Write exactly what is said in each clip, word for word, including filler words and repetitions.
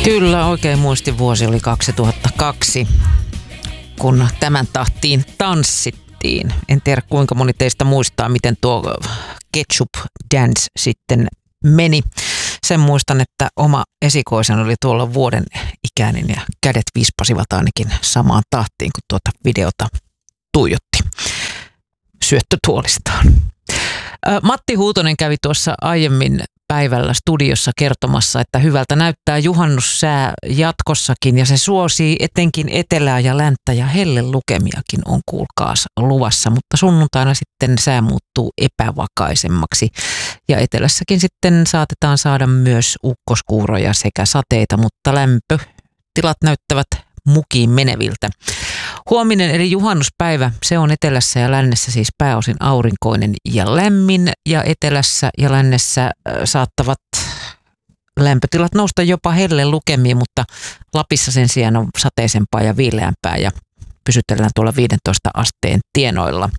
Kyllä, oikein muistivuosi oli kaksituhattakaksi, kun tämän tahtiin tanssittiin. En tiedä kuinka moni teistä muistaa, miten tuo Ketchup Dance sitten meni. Sen muistan, että oma esikoisen oli tuolla vuoden ikäinen ja kädet vispasivat ainakin samaan tahtiin, kun tuota videota tuijotti syöttötuolistaan. Matti Huutonen kävi tuossa aiemmin päivällä studiossa kertomassa, että hyvältä näyttää juhannussää jatkossakin ja se suosii etenkin etelää ja länttä ja hellelukemiakin on kuulkaas luvassa, mutta sunnuntaina sitten sää muuttuu epävakaisemmaksi ja etelässäkin sitten saatetaan saada myös ukkoskuuroja sekä sateita, mutta lämpötilat näyttävät mukiin meneviltä. Huominen eli juhannuspäivä, se on etelässä ja lännessä siis pääosin aurinkoinen ja lämmin ja etelässä ja lännessä saattavat lämpötilat nousta jopa hellen lukemiin, mutta Lapissa sen sijaan on sateisempaa ja viileämpää ja pysytellään tuolla viidentoista asteen tienoilla.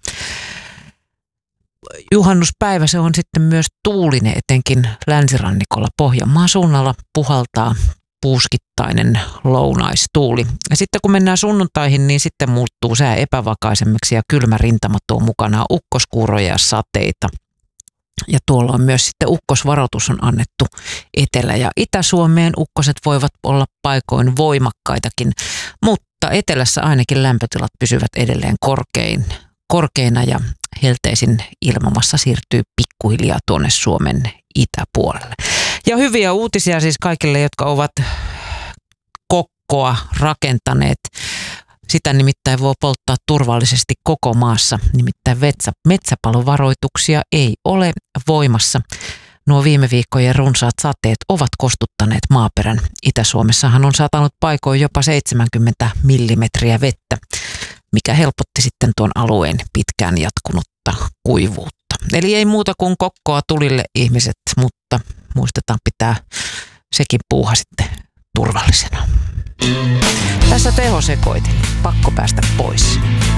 Juhannuspäivä se on sitten myös tuulinen, etenkin länsirannikolla Pohjanmaan suunnalla puhaltaa puuskittainen lounaistuuli. Ja sitten kun mennään sunnuntaihin, niin sitten muuttuu sää epävakaisemmaksi ja kylmä rintama tuo mukanaan ukkoskuuroja ja sateita. Ja tuolla on myös sitten ukkosvaroitus on annettu Etelä- ja Itä-Suomeen. Ukkoset voivat olla paikoin voimakkaitakin, mutta etelässä ainakin lämpötilat pysyvät edelleen korkein, korkeina ja helteisin ilmamassa siirtyy pikkuhiljaa tuonne Suomen itäpuolelle. Ja hyviä uutisia siis kaikille, jotka ovat kokkoa rakentaneet. Sitä nimittäin voi polttaa turvallisesti koko maassa. Nimittäin metsä, metsäpalovaroituksia ei ole voimassa. Nuo viime viikkojen runsaat sateet ovat kostuttaneet maaperän. Itä-Suomessahan on satanut paikoin jopa seitsemänkymmentä millimetriä vettä, mikä helpotti sitten tuon alueen pitkään jatkunutta kuivuutta. Eli ei muuta kuin kokkoa tulille ihmiset, mutta muistetaan pitää sekin puuha sitten turvallisena. Tässä tehosekoitin. Pakko päästä pois.